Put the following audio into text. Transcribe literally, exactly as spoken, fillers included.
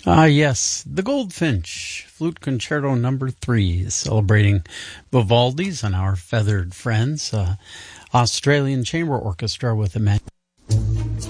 Ah, yes, the Goldfinch, Flute Concerto Number Three, celebrating Vivaldi's and our feathered friends, uh, Australian Chamber Orchestra with Emmanuel